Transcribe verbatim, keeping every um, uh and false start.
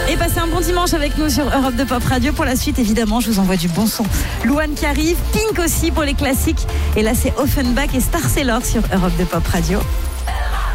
Et passez un bon dimanche avec nous sur Europe deux Pop Radio. Pour la suite, évidemment, je vous envoie du bon son. Louane qui arrive, Pink aussi pour les classiques. Et là, c'est Offenbach et Star Sailor sur Europe deux Pop Radio.